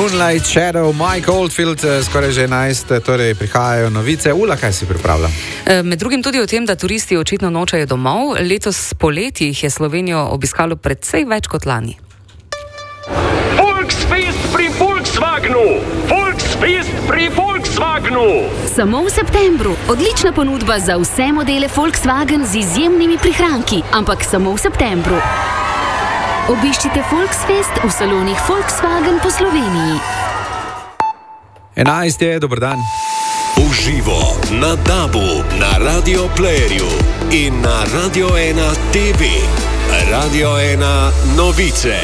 Moonlight Shadow, Mike Oldfield, skoraj že 11, torej prihajajo novice. Ula, kaj si pripravlja? Med drugim tudi o tem, da turisti očitno nočejo domov. Letos poleti jih je Slovenijo obiskalo precej več kot lani. Volksfest pri Volkswagenu! Volksfest pri Volkswagenu! Samo v septembru. Odlična ponudba za vse modele Volkswagen z izjemnimi prihranki, ampak samo v septembru. Obiščite Volksfest v salonih Volkswagen po Sloveniji. 11 je, dober dan. Uživo na DAB-u, na Radio Playerju in na Radio 1 TV. Radio 1 novice.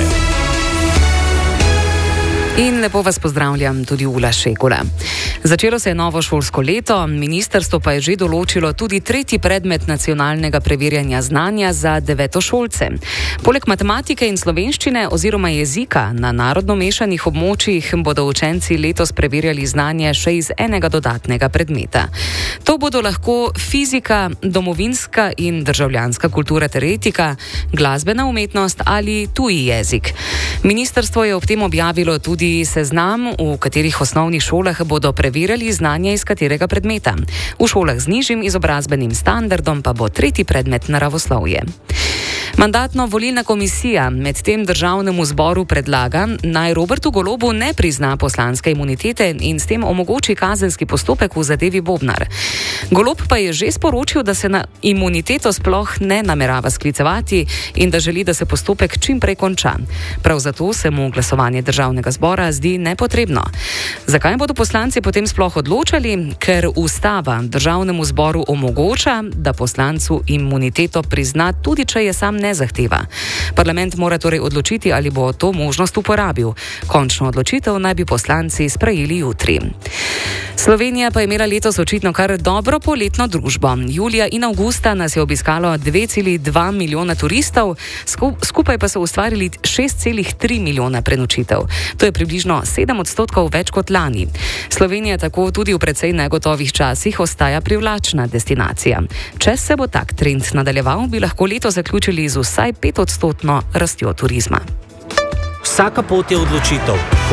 In lepo vas pozdravljam, tudi Ula Šegula. Začelo se je novo šolsko leto, ministrstvo pa je že določilo tudi tretji predmet nacionalnega preverjanja znanja za devetošolce. Poleg matematike in slovenščine oziroma jezika na narodno mešanih območjih bodo učenci letos preverjali znanje še iz enega dodatnega predmeta. To bodo lahko fizika, domovinska in državljanska kultura ter etika, glasbena umetnost ali tuji jezik. Ministrstvo je ob tem objavilo tudi seznam, v katerih osnovnih šolah bodo preverjali znanje iz katerega predmeta. V šolah z nižjim izobrazbenim standardom pa bo tretji predmet naravoslovje. Mandatno-volilna komisija medtem državnemu zboru predlaga, naj Robertu Golobu ne prizna poslanske imunitete in s tem omogoči kazenski postopek v zadevi Bobnar. Golob pa je že sporočil, da se na imuniteto sploh ne namerava sklicevati in da želi, da se postopek čim prej konča. Prav zato se mu glasovanje državnega zbora zdi nepotrebno. Zakaj bodo poslanci potem sploh odločali? Ker ustava državnemu zboru omogoča, da poslancu imuniteto prizna, tudi če je sam ne zahteva. Parlament mora torej odločiti, ali bo to možnost uporabil. Končno odločitev naj bi poslanci sprejeli jutri. Slovenija pa je imela letos očitno kar dobro poletno družbo. Julija in avgusta nas je obiskalo 2,2 milijona turistov, skupaj pa so ustvarili 6,3 milijona prenočitev. To je približno 7% več kot lani. Slovenija tako tudi v precej negotovih časih ostaja privlačna destinacija. Če se bo tak trend nadaljeval, bi lahko leto zaključili z vsaj 5% rastjo turizma. Vsaka pot je odločitev.